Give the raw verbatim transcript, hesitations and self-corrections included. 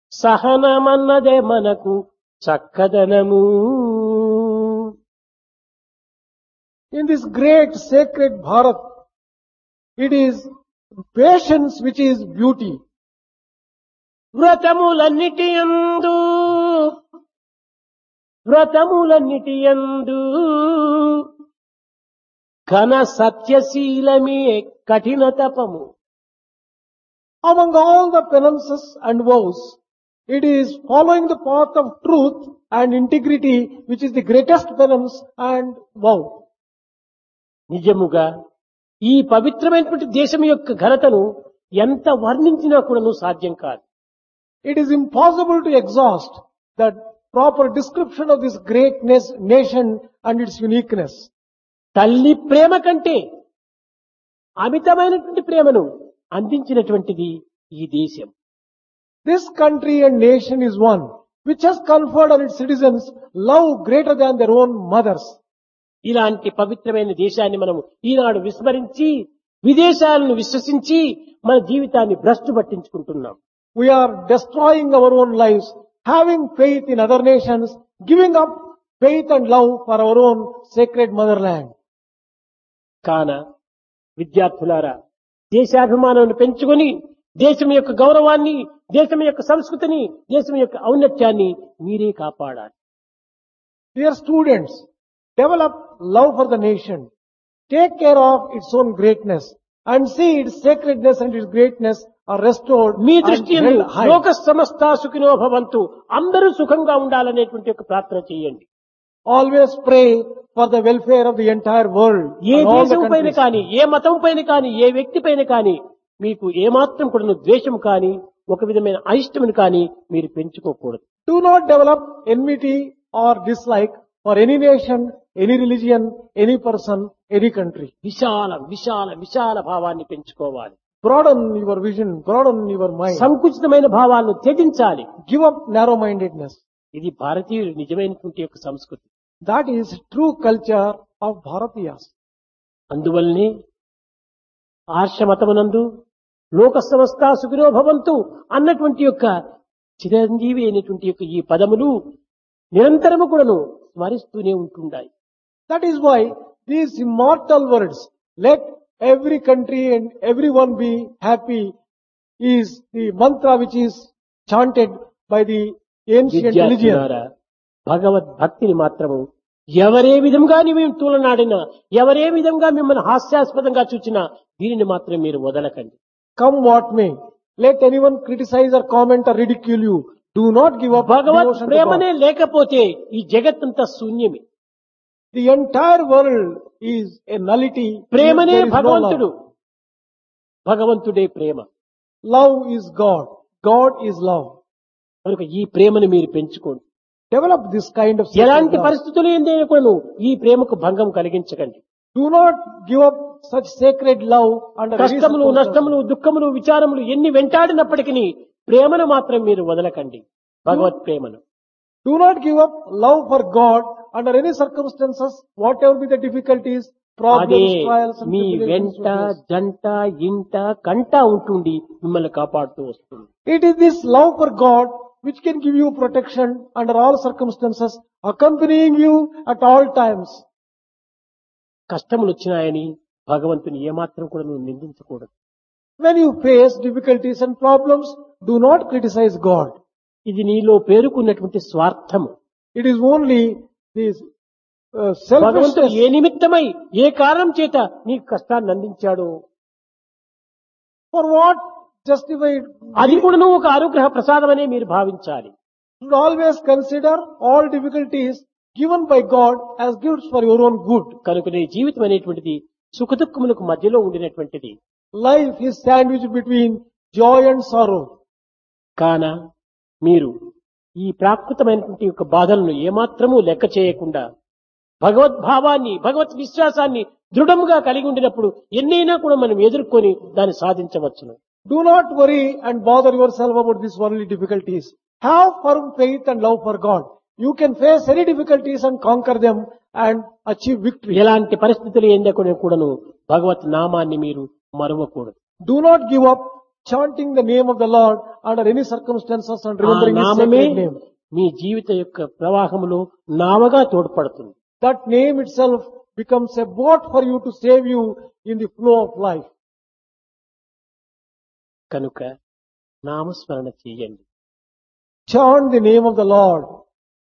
సహనమన్నదే మనకు చక్కదనము. In this great sacred Bharat, it is patience which is beauty. వ్రతములన్నిటి యందు వ్రతములన్నిటి యందు ఘన సత్యశీలమే కఠిన తపము. Among all the penances and vows, it is following the path of truth and integrity which is the greatest penance and vow. నిజముగా ఈ పవిత్రమైనటువంటి దేశం యొక్క ఘనతను ఎంత వర్ణించినా కూడాను సాధ్యం కాదు. It is impossible to exhaust the proper description of this great nas- nation and its uniqueness. తల్లి ప్రేమ కంటే అమితమైనటువంటి ప్రేమను అందించినటువంటిది ఈ దేశం. This country and nation is one which has conferred on its citizens love greater than their own mothers. ఇలాంటి పవిత్రమైన దేశాన్ని మనం ఈనాడు విస్మరించి విదేశాలను విశ్వసించి మన జీవితాన్ని భ్రష్టు పట్టించుకుంటున్నాం. We are destroying our own lives, having faith in other nations, giving up faith and love for our own sacred motherland. కాన విద్యార్థులారా, దేశాభిమానాన్ని పెంచుకొని దేశం యొక్క గౌరవాన్ని, దేశం యొక్క సంస్కృతిని, దేశం యొక్క ఔన్నత్యాన్ని మీరే కాపాడాలి. Dear students, develop love for the nation. Take care of its own greatness and see its sacredness and its greatness are restored me and దృష్టి held high. లోక సమస్త సుఖినో భవంతు, అందరూ సుఖంగా ఉండాలనేటువంటి ఒక ప్రార్థన చేయండి. Always pray for the welfare of the entire world. A and all the దేశం పైన countries. కానీ, ఏ మతం పైన కానీ, ఏ వ్యక్తి పైన కానీ మీకు ఏమాత్రం కూడా ద్వేషం కానీ, ఒక విధమైన అయిష్టమును కానీ మీరు పెంచుకోకూడదు. Do not develop enmity or dislike for any nation, any religion, any person, any country. విశాల విశాల విశాల భావాన్ని పెంచుకోవాలి. Broaden your vision, broaden your mind. సంకుచితమైన భావాలను త్యజించాలి. Give up narrow-mindedness. ఇది భారతీయులు నిజమైనటువంటి యొక్క సంస్కృతి. That is true culture of Bharatiyas. అందువల్లనే ఆర్షమతమునందు లోక సమస్త సుఖినో భవంతు అన్నటువంటి యొక్క చిరంజీవి అయినటువంటి యొక్క ఈ పదములు నిరంతరము కూడాను స్మరిస్తూనే ఉంటుండాయి. That is why these immortal words, let every country and everyone be happy, is the mantra which is chanted by the ancient religion. విద్యార్థులారా, భగవద్భక్తిని మాత్రము ఎవరే విధంగా మేము తూలనాడినా, ఎవరే విధంగా మిమ్మల్ని హాస్యాస్పదంగా చూచినా దీనిని మాత్రం మీరు వదలకండి. Come what may, let anyone criticize or comment or ridicule you. Do not give up Bhagwat devotion to ప్రేమనే God. లేకపోతే ఈ జగత్తంతా శూన్యమే. The entire world is a nullity. ప్రేమనే There is no భగవంతుడు, love. భగవంతుడే ప్రేమ. Love is God. God is love. కనుక ఈ ప్రేమను మీరు పెంచుకోండి. Develop this kind of sacred ఎలాంటి love. పరిస్థితులు ఏందైనా కూడా ఈ ప్రేమకు భంగం కలిగించకండి. Do not give up such sacred love under any కష్టములు, circumstances. నష్టములు, దుఃఖములు, విచారములు ఎన్ని వెంటాడినప్పటికీ ప్రేమను మాత్రం మీరు వదలకండి. భగవత్ ప్రేమను Do not give up love for God under any circumstances, whatever be the difficulties, అదే problems, trials and me tribulations. వెంట you face. జంట ఇంట కంట ఉంటుండి మిమ్మల్ని కాపాడుతూ వస్తుంది. It is this love for God which can give you protection under all circumstances, accompanying you at all times. కష్టములు వచ్చినాయని భగవంతుని ఏమాత్రం కూడా నువ్వు నిందించకూడదు. When you face difficulties and problems, do not criticize God. ఇది నీలో పేరుకున్నటువంటి స్వార్థము. It is only this uh, భగవంతుడు selfishness. ఏ నిమిత్తమై ఏ కారణం చేత నీకు కష్టాన్ని అందించాడో For what justified? అది కూడా నువ్వు ఒక అనుగ్రహ ప్రసాదమనే మీరు భావించాలి. You should always consider all difficulties given by God as gifts for your own good. కనుక నీ జీవితం అనేటువంటిది సుఖదుఖములకు మధ్యలో ఉండినటువంటిది. Life is sandwiched between joy and sorrow. కాన మీరు ఈ ప్రాకృతమైనటువంటి యొక్క బాధలను ఏమాత్రమూ లెక్క చేయకుండా భగవద్భావాన్ని, భగవత్ విశ్వాసాన్ని దృఢముగా కలిగి ఉండినప్పుడు ఎన్నైనా కూడా మనం ఎదుర్కొని దాన్ని సాధించవచ్చును. Do not worry and bother yourself about these worldly difficulties. Have firm faith and love for God. You can face any difficulties and conquer them and achieve victory. ఎలాంటి పరిస్థితులు ఏందకునే కూడాను భగవత్ నామాన్ని మీరు మరువకూడదు. Do not give up chanting the name of the Lord under any circumstances and ఆ remembering His నామమే sacred name. మీ జీవిత యొక్క ప్రవాహములో నావగా తోడ్పడుతుంది. That name itself becomes a boat for you to save you in the flow of life. కనుక నామస్మరణ చేయండి. Chant the name of the Lord.